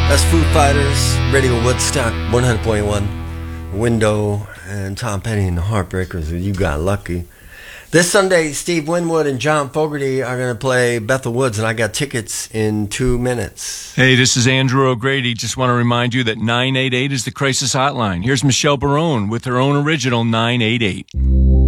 That's Foo Fighters, Radio Woodstock, 100.1, Window, and Tom Petty and the Heartbreakers with You Got Lucky. This Sunday, Steve Winwood and John Fogerty are going to play Bethel Woods, and I got tickets in 2 minutes. Hey, this is Andrew O'Grady. Just want to remind you that 988 is the crisis hotline. Here's Michelle Barone with her own original 988.